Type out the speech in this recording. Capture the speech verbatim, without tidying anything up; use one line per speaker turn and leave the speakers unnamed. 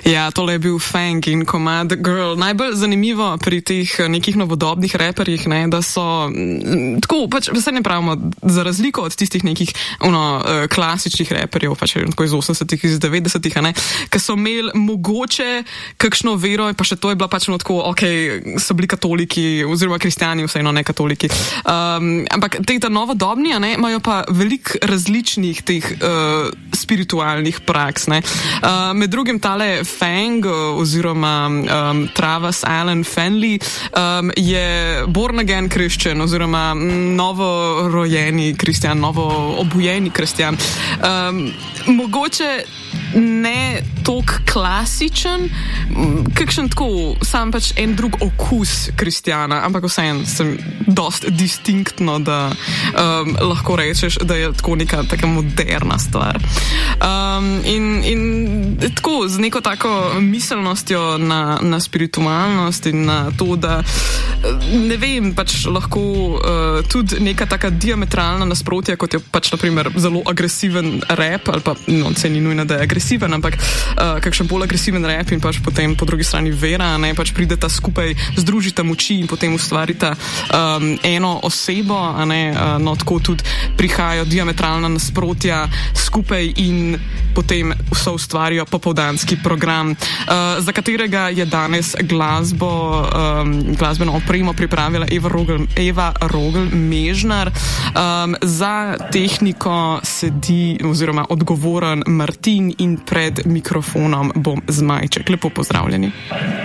Ja, tole je bil Fang in komad Girl. Najbolj zanimivo pri teh nekih novodobnih reperjih, ne, da so m, tako, pač, vse ne pravimo, za razliko od tistih nekih ono, klasičnih reperjev, pač tako iz osemdesetih, iz devetdesetih, a ne, ki so imeli mogoče kakšno vero, pa še to je bila pač ono tako, ok, so bili katoliki, oziroma kristjani, vseeno ne katoliki. Um, ampak te ta novodobni, a ne, imajo pa veliko različnih teh uh, spiritualnih praks, ne. Uh, med drugim tale Fang oziroma um, Travis Allen Fenley um, je born again Christian oziroma novorojeni kristjan, novo obujeni kristjan. Um, mogoče ne tok klasičen, kakšen tako, sam pač en drug okus kristjana, ampak vseeno sem dost distinktno, da um, lahko rečeš, da je tako neka taka moderna stvar. Um, in, in tako, z neko tako miselnostjo na, na spiritualnost in na to, da ne vem, pač lahko uh, tudi neka taka diametralna nasprotja, kot je pač naprimer zelo agresiven rap, ali pa, no, se ni nujno, da je agresiven, ampak uh, kakšen bolj agresiven rap in pač potem po drugi strani vera, ne, pač prideta skupaj, združita moči in potem ustvarita um, eno osebo, a ne, uh, no, tako tudi prihajajo diametralna nasprotja skupaj in potem so ustvarijo popoldanski program, uh, za katerega je danes glasbo, um, glasbeno opremo pripravila Eva Rogel, Eva Rogel Mežnar. Um, za tehniko sedi oziroma odgovoren Martin in pred mikrofonom bom Zmajček. Lepo pozdravljeni.